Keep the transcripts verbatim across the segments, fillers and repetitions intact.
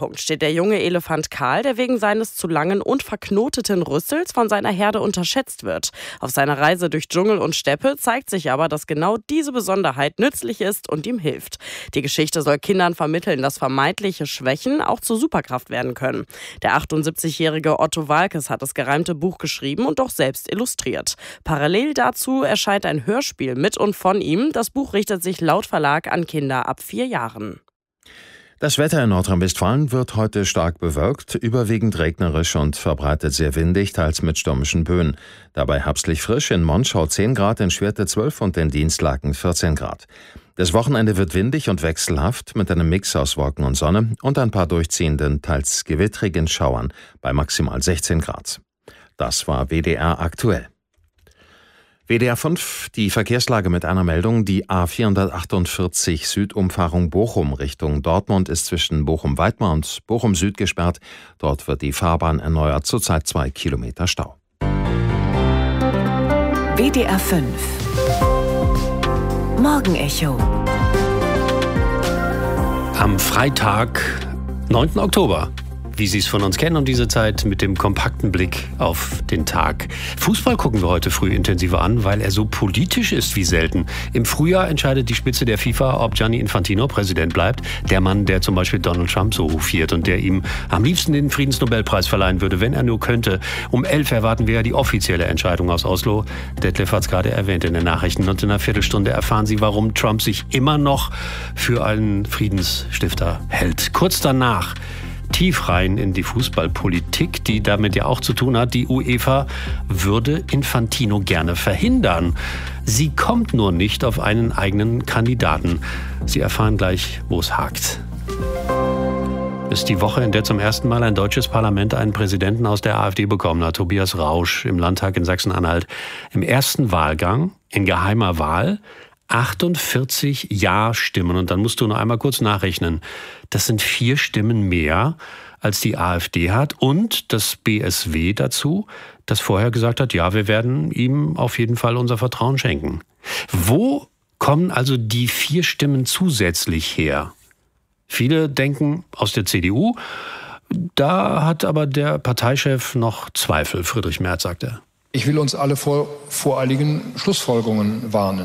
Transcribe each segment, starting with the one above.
Mittelpunkt steht der junge Elefant Karl, der wegen seines zu langen und verknoteten Rüssels von seiner Herde unterschätzt wird. Auf seiner Reise durch Dschungel und Steppe zeigt sich aber, dass genau diese Besonderheit nützlich ist und ihm hilft. Die Geschichte soll Kindern vermitteln, dass vermeintliche Schwächen auch zur Superkraft werden können. Der achtundsiebzigjährige Otto Waalkes hat das gereimte Buch geschrieben und auch selbst illustriert. Parallel dazu erscheint ein Hörspiel mit und von ihm. Das Buch richtet sich laut Verlag an Kinder ab vier Jahren. Das Wetter in Nordrhein-Westfalen wird heute stark bewölkt, überwiegend regnerisch und verbreitet sehr windig, teils mit stürmischen Böen. Dabei herbstlich frisch, in Monschau zehn Grad, in Schwerte zwölf und in Dienstlaken vierzehn Grad. Das Wochenende wird windig und wechselhaft mit einem Mix aus Wolken und Sonne und ein paar durchziehenden, teils gewittrigen Schauern bei maximal sechzehn Grad. Das war W D R aktuell. W D R fünf, die Verkehrslage mit einer Meldung. Die A vierhundertachtundvierzig Südumfahrung Bochum Richtung Dortmund ist zwischen Bochum-Weidmar und Bochum Süd gesperrt. Dort wird die Fahrbahn erneuert, zurzeit zwei Kilometer Stau. W D R fünf Morgenecho. Am Freitag, neunten Oktober. Wie Sie es von uns kennen um diese Zeit, mit dem kompakten Blick auf den Tag. Fußball gucken wir heute früh intensiver an, weil er so politisch ist wie selten. Im Frühjahr entscheidet die Spitze der FIFA, ob Gianni Infantino Präsident bleibt. Der Mann, der zum Beispiel Donald Trump so hofiert und der ihm am liebsten den Friedensnobelpreis verleihen würde, wenn er nur könnte. Um elf erwarten wir ja die offizielle Entscheidung aus Oslo. Detlef hat es gerade erwähnt in den Nachrichten. Und in einer Viertelstunde erfahren Sie, warum Trump sich immer noch für einen Friedensstifter hält. Kurz danach tief rein in die Fußballpolitik, die damit ja auch zu tun hat. Die UEFA würde Infantino gerne verhindern. Sie kommt nur nicht auf einen eigenen Kandidaten. Sie erfahren gleich, wo es hakt. Es ist die Woche, in der zum ersten Mal ein deutsches Parlament einen Präsidenten aus der AfD bekommen hat, Tobias Rausch, im Landtag in Sachsen-Anhalt. Im ersten Wahlgang, in geheimer Wahl, achtundvierzig Ja-Stimmen. Und dann musst du noch einmal kurz nachrechnen. Das sind vier Stimmen mehr, als die AfD hat. Und das B S W dazu, das vorher gesagt hat, ja, wir werden ihm auf jeden Fall unser Vertrauen schenken. Wo kommen also die vier Stimmen zusätzlich her? Viele denken aus der C D U. Da hat aber der Parteichef noch Zweifel. Friedrich Merz sagt er. Ich will uns alle vor voreiligen Schlussfolgerungen warnen.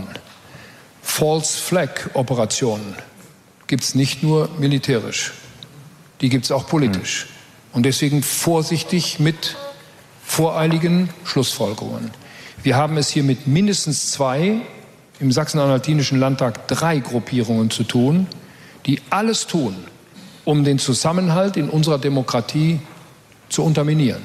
False-Flag-Operationen gibt es nicht nur militärisch, die gibt es auch politisch. Und deswegen vorsichtig mit voreiligen Schlussfolgerungen. Wir haben es hier mit mindestens zwei, im Sachsen-Anhaltinischen Landtag drei Gruppierungen zu tun, die alles tun, um den Zusammenhalt in unserer Demokratie zu unterminieren.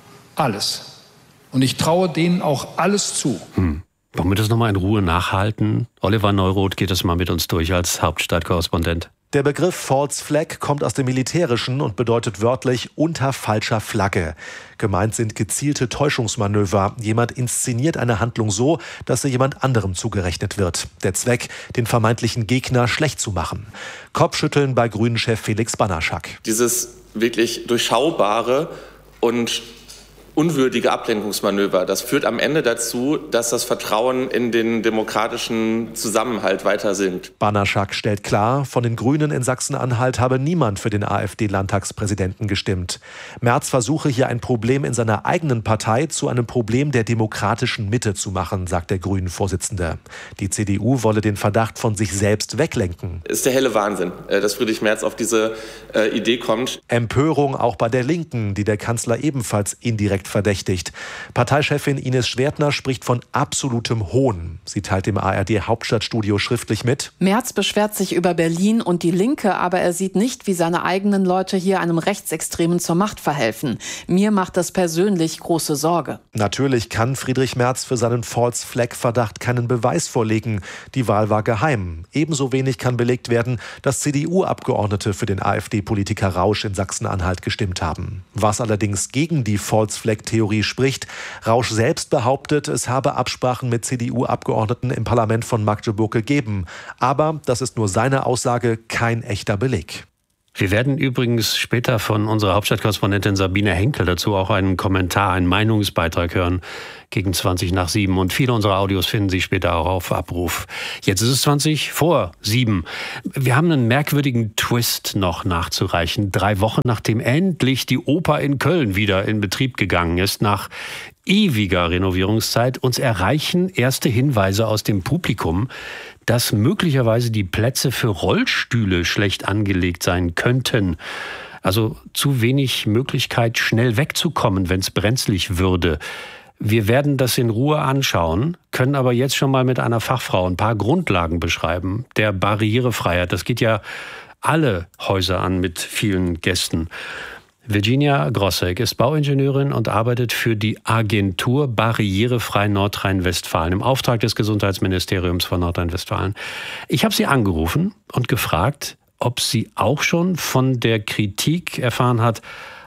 Alles. Und ich traue denen auch alles zu. Hm. Wollen wir das nochmal in Ruhe nachhalten? Oliver Neuroth geht es mal mit uns durch als Hauptstadtkorrespondent. Der Begriff False Flag kommt aus dem Militärischen und bedeutet wörtlich unter falscher Flagge. Gemeint sind gezielte Täuschungsmanöver. Jemand inszeniert eine Handlung so, dass sie jemand anderem zugerechnet wird. Der Zweck, den vermeintlichen Gegner schlecht zu machen. Kopfschütteln bei Grünen-Chef Felix Banaschak. Dieses wirklich durchschaubare und unwürdige Ablenkungsmanöver, das führt am Ende dazu, dass das Vertrauen in den demokratischen Zusammenhalt weiter sinkt. Banaschak stellt klar, von den Grünen in Sachsen-Anhalt habe niemand für den AfD-Landtagspräsidenten gestimmt. Merz versuche hier ein Problem in seiner eigenen Partei zu einem Problem der demokratischen Mitte zu machen, sagt der Grünen-Vorsitzende. Die C D U wolle den Verdacht von sich selbst weglenken. Ist der helle Wahnsinn, dass Friedrich Merz auf diese äh, Idee kommt. Empörung auch bei der Linken, die der Kanzler ebenfalls indirekt verdächtigt. Parteichefin Ines Schwertner spricht von absolutem Hohn. Sie teilt dem A R D-Hauptstadtstudio schriftlich mit: Merz beschwert sich über Berlin und die Linke, aber er sieht nicht, wie seine eigenen Leute hier einem Rechtsextremen zur Macht verhelfen. Mir macht das persönlich große Sorge. Natürlich kann Friedrich Merz für seinen False-Flag-Verdacht keinen Beweis vorlegen. Die Wahl war geheim. Ebenso wenig kann belegt werden, dass C D U-Abgeordnete für den AfD-Politiker Rausch in Sachsen-Anhalt gestimmt haben. Was allerdings gegen die False-Flag Theorie spricht. Rausch selbst behauptet, es habe Absprachen mit C D U-Abgeordneten im Parlament von Magdeburg gegeben. Aber das ist nur seine Aussage, kein echter Beleg. Wir werden übrigens später von unserer Hauptstadtkorrespondentin Sabine Henkel dazu auch einen Kommentar, einen Meinungsbeitrag hören gegen zwanzig nach sieben. Und viele unserer Audios finden Sie später auch auf Abruf. Jetzt ist es zwanzig vor sieben. Wir haben einen merkwürdigen Twist noch nachzureichen. Drei Wochen nachdem endlich die Oper in Köln wieder in Betrieb gegangen ist, nach ewiger Renovierungszeit, uns erreichen erste Hinweise aus dem Publikum, dass möglicherweise die Plätze für Rollstühle schlecht angelegt sein könnten. Also zu wenig Möglichkeit, schnell wegzukommen, wenn es brenzlig würde. Wir werden das in Ruhe anschauen, können aber jetzt schon mal mit einer Fachfrau ein paar Grundlagen beschreiben. Der Barrierefreiheit, das geht ja alle Häuser an mit vielen Gästen. Virginia Grossek ist Bauingenieurin und arbeitet für die Agentur Barrierefrei Nordrhein-Westfalen im Auftrag des Gesundheitsministeriums von Nordrhein-Westfalen. Ich habe sie angerufen und gefragt, ob sie auch schon von der Kritik erfahren hat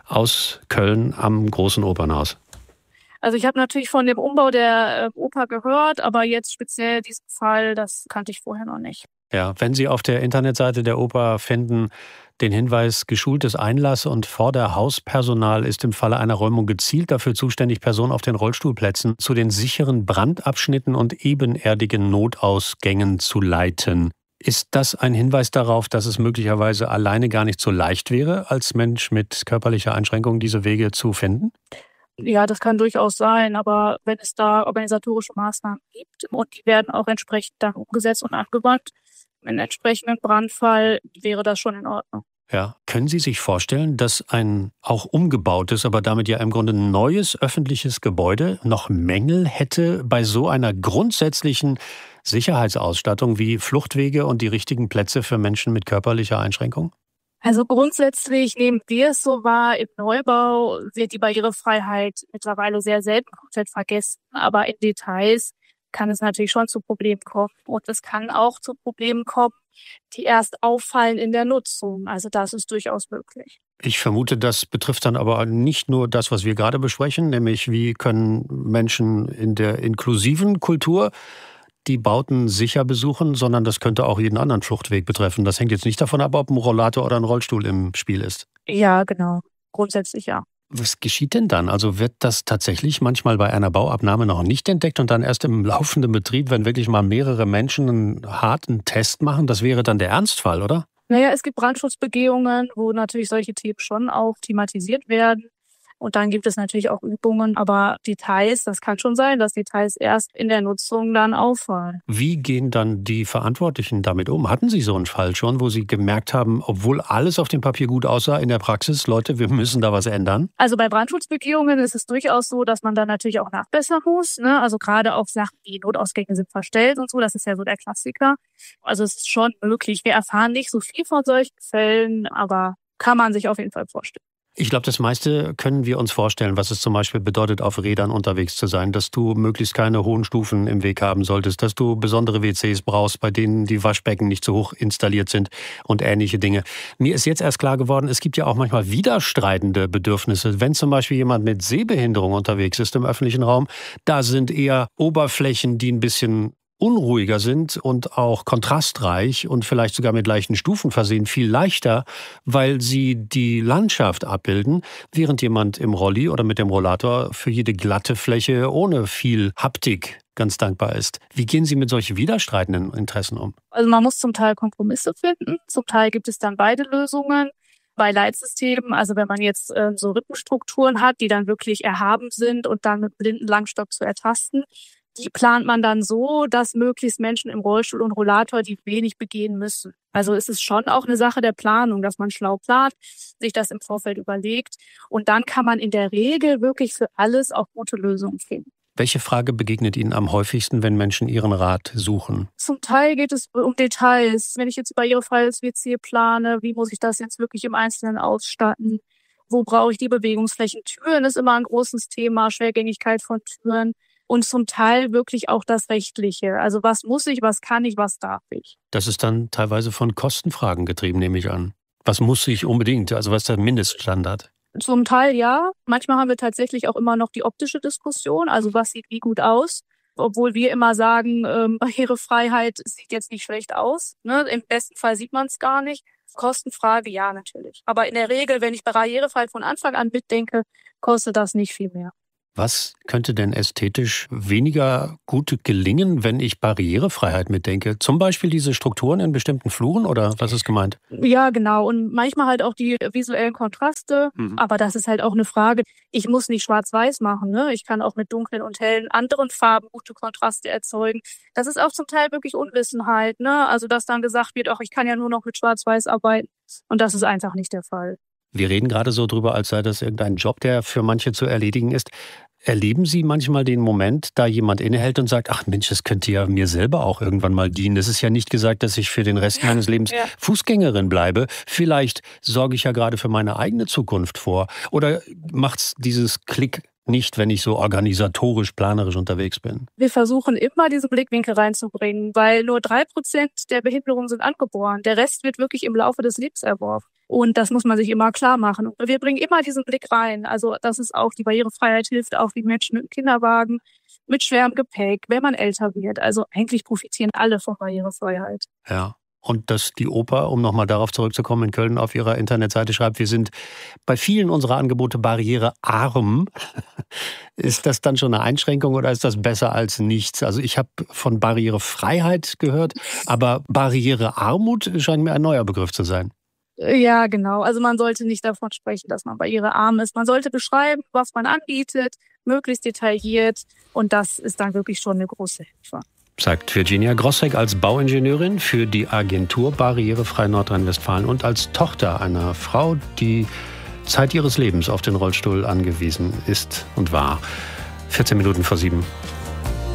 aus Köln am Großen Opernhaus. Also ich habe natürlich von dem Umbau der äh, Oper gehört, aber jetzt speziell diesen Fall, das kannte ich vorher noch nicht. Ja, wenn Sie auf der Internetseite der Oper finden, den Hinweis, geschultes Einlass- und Vorderhauspersonal ist im Falle einer Räumung gezielt dafür zuständig, Personen auf den Rollstuhlplätzen zu den sicheren Brandabschnitten und ebenerdigen Notausgängen zu leiten. Ist das ein Hinweis darauf, dass es möglicherweise alleine gar nicht so leicht wäre, als Mensch mit körperlicher Einschränkung diese Wege zu finden? Ja, das kann durchaus sein, aber wenn es da organisatorische Maßnahmen gibt und die werden auch entsprechend dann umgesetzt und angewandt, im entsprechenden Brandfall wäre das schon in Ordnung. Ja, können Sie sich vorstellen, dass ein auch umgebautes, aber damit ja im Grunde neues öffentliches Gebäude noch Mängel hätte bei so einer grundsätzlichen Sicherheitsausstattung wie Fluchtwege und die richtigen Plätze für Menschen mit körperlicher Einschränkung? Also grundsätzlich nehmen wir es so wahr, im Neubau wird die Barrierefreiheit mittlerweile sehr selten komplett vergessen, aber in Details kann es natürlich schon zu Problemen kommen. Und es kann auch zu Problemen kommen, die erst auffallen in der Nutzung. Also das ist durchaus möglich. Ich vermute, das betrifft dann aber nicht nur das, was wir gerade besprechen, nämlich wie können Menschen in der inklusiven Kultur die Bauten sicher besuchen, sondern das könnte auch jeden anderen Fluchtweg betreffen. Das hängt jetzt nicht davon ab, ob ein Rollator oder ein Rollstuhl im Spiel ist. Ja, genau. Grundsätzlich ja. Was geschieht denn dann? Also wird das tatsächlich manchmal bei einer Bauabnahme noch nicht entdeckt und dann erst im laufenden Betrieb, wenn wirklich mal mehrere Menschen einen harten Test machen? Das wäre dann der Ernstfall, oder? Naja, es gibt Brandschutzbegehungen, wo natürlich solche Themen schon auch thematisiert werden. Und dann gibt es natürlich auch Übungen, aber Details, das kann schon sein, dass Details erst in der Nutzung dann auffallen. Wie gehen dann die Verantwortlichen damit um? Hatten Sie so einen Fall schon, wo Sie gemerkt haben, obwohl alles auf dem Papier gut aussah, in der Praxis, Leute, wir müssen da was ändern? Also bei Brandschutzbegehungen ist es durchaus so, dass man dann natürlich auch nachbessern muss, ne? Also gerade auch Sachen wie Notausgänge sind verstellt und so, das ist ja so der Klassiker. Also es ist schon möglich. Wir erfahren nicht so viel von solchen Fällen, aber kann man sich auf jeden Fall vorstellen. Ich glaube, das meiste können wir uns vorstellen, was es zum Beispiel bedeutet, auf Rädern unterwegs zu sein, dass du möglichst keine hohen Stufen im Weg haben solltest, dass du besondere W Cs brauchst, bei denen die Waschbecken nicht so hoch installiert sind und ähnliche Dinge. Mir ist jetzt erst klar geworden, es gibt ja auch manchmal widerstreitende Bedürfnisse. Wenn zum Beispiel jemand mit Sehbehinderung unterwegs ist im öffentlichen Raum, da sind eher Oberflächen, die ein bisschen unruhiger sind und auch kontrastreich und vielleicht sogar mit leichten Stufen versehen, viel leichter, weil sie die Landschaft abbilden, während jemand im Rolli oder mit dem Rollator für jede glatte Fläche ohne viel Haptik ganz dankbar ist. Wie gehen Sie mit solchen widerstreitenden Interessen um? Also man muss zum Teil Kompromisse finden, zum Teil gibt es dann beide Lösungen. Bei Leitsystemen, also wenn man jetzt äh, so Rippenstrukturen hat, die dann wirklich erhaben sind und dann mit blinden Langstock zu ertasten, die plant man dann so, dass möglichst Menschen im Rollstuhl und Rollator die wenig begehen müssen. Also es ist schon auch eine Sache der Planung, dass man schlau plant, sich das im Vorfeld überlegt. Und dann kann man in der Regel wirklich für alles auch gute Lösungen finden. Welche Frage begegnet Ihnen am häufigsten, wenn Menschen Ihren Rat suchen? Zum Teil geht es um Details. Wenn ich jetzt barrierefreies W C plane, wie muss ich das jetzt wirklich im Einzelnen ausstatten? Wo brauche ich die Bewegungsflächen? Türen ist immer ein großes Thema, Schwergängigkeit von Türen. Und zum Teil wirklich auch das Rechtliche. Also was muss ich, was kann ich, was darf ich? Das ist dann teilweise von Kostenfragen getrieben, nehme ich an. Was muss ich unbedingt? Also was ist der Mindeststandard? Zum Teil ja. Manchmal haben wir tatsächlich auch immer noch die optische Diskussion. Also was sieht wie gut aus? Obwohl wir immer sagen, ähm, Barrierefreiheit sieht jetzt nicht schlecht aus. Ne? Im besten Fall sieht man es gar nicht. Kostenfrage, ja, natürlich. Aber in der Regel, wenn ich Barrierefreiheit von Anfang an mitdenke, kostet das nicht viel mehr. Was könnte denn ästhetisch weniger gut gelingen, wenn ich Barrierefreiheit mitdenke? Zum Beispiel diese Strukturen in bestimmten Fluren oder was ist gemeint? Ja, genau. Und manchmal halt auch die visuellen Kontraste. Mhm. Aber das ist halt auch eine Frage. Ich muss nicht schwarz-weiß machen, ne? Ich kann auch mit dunklen und hellen anderen Farben gute Kontraste erzeugen. Das ist auch zum Teil wirklich Unwissenheit, ne? Also, dass dann gesagt wird, ach, ich kann ja nur noch mit schwarz-weiß arbeiten. Und das ist einfach nicht der Fall. Wir reden gerade so drüber, als sei das irgendein Job, der für manche zu erledigen ist. Erleben Sie manchmal den Moment, da jemand innehält und sagt, ach Mensch, das könnte ja mir selber auch irgendwann mal dienen. Es ist ja nicht gesagt, dass ich für den Rest meines Lebens ja. Fußgängerin bleibe. Vielleicht sorge ich ja gerade für meine eigene Zukunft vor. Oder macht's dieses Klick nicht, wenn ich so organisatorisch, planerisch unterwegs bin? Wir versuchen immer, diesen Blickwinkel reinzubringen, weil nur drei Prozent der Behinderungen sind angeboren. Der Rest wird wirklich im Laufe des Lebens erworben. Und das muss man sich immer klar machen. Und wir bringen immer diesen Blick rein. Also das ist auch, die Barrierefreiheit hilft auch die Menschen mit dem Kinderwagen, mit schwerem Gepäck, wenn man älter wird. Also eigentlich profitieren alle von Barrierefreiheit. Ja. Und dass die Oper, um nochmal darauf zurückzukommen, in Köln auf ihrer Internetseite schreibt, wir sind bei vielen unserer Angebote barrierearm. Ist das dann schon eine Einschränkung oder ist das besser als nichts? Also ich habe von Barrierefreiheit gehört, aber Barrierearmut scheint mir ein neuer Begriff zu sein. Ja, genau. Also man sollte nicht davon sprechen, dass man barrierearm ist. Man sollte beschreiben, was man anbietet, möglichst detailliert. Und das ist dann wirklich schon eine große Hilfe. Sagt Virginia Grossek als Bauingenieurin für die Agentur Barrierefrei Nordrhein-Westfalen und als Tochter einer Frau, die Zeit ihres Lebens auf den Rollstuhl angewiesen ist und war. vierzehn Minuten vor sieben.